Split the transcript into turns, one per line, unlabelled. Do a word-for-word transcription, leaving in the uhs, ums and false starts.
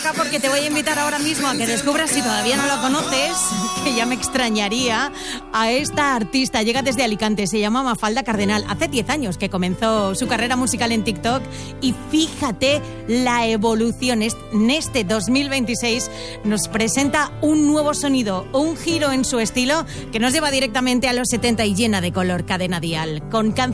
Porque te voy a invitar ahora mismo a que descubras, si todavía no lo conoces, que ya me extrañaría, a esta artista. Llega desde Alicante, se llama Mafalda Cardenal. Hace diez años que comenzó su carrera musical en TikTok y fíjate la evolución. En este dos mil veintiséis nos presenta un nuevo sonido, un giro en su estilo que nos lleva directamente a los setenta y llena de color. Cadena Dial, con canciones